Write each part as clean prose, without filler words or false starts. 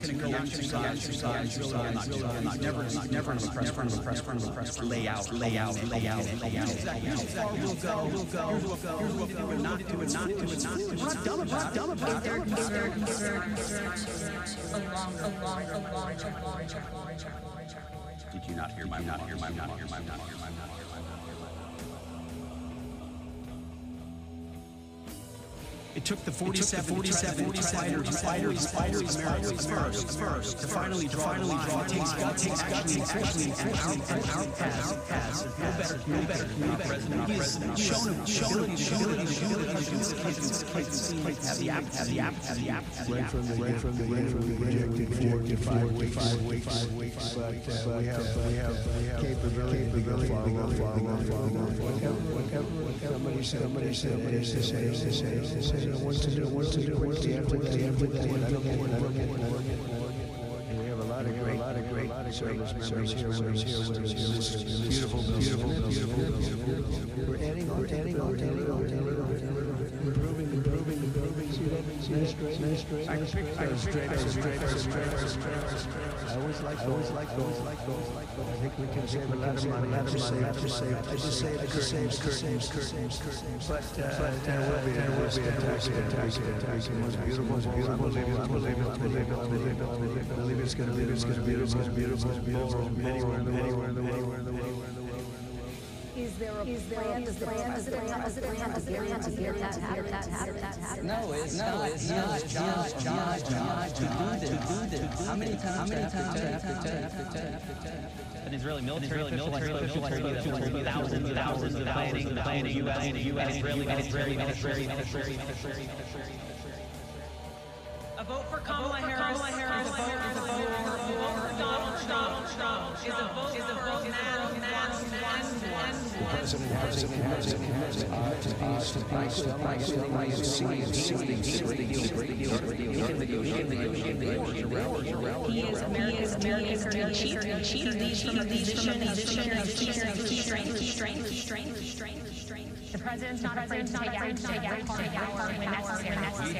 lay out. Did you not hear my It took the 47 fighters first to finally draw the line. It takes actually our past. No better. He's shown ability to have the aptitude. Right from the rejected 5 weeks. But we have capability to go far. Somebody said, what to do, what to do. We have a lot of great service members here with us. Beautiful. We're adding on. Improving. Straight. I always like those. I think we can save a lot of money. I just say the curtains. But there will be a tax. The most beautiful. I believe it's going to be the most beautiful anywhere in the world. Is there a plan? Does the president have to get that? No, it's not. Josh, to do this. How many times to an Israeli military thousands of planning U.S. Israeli. A vote for Kamala Harris is a vote for Donald Trump. Is a vote now. The president has a commitment to He is America's chief. He leads from a position of strength. The president's not afraid to take power when necessary.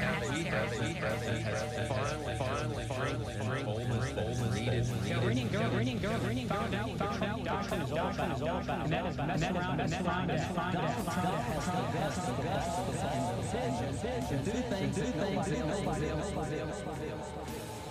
Found out what Trump is all about. And that is mess around. Donald Trump has the best decisions to do things that nobody else.